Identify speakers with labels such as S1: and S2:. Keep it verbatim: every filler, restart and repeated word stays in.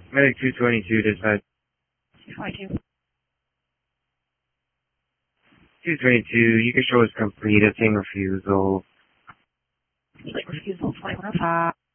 S1: Medic two twenty-two, dispatch.
S2: two twenty-two.
S1: two twenty-two, you can show us complete, obtain refusal.
S2: Late refusal, twenty-one oh five.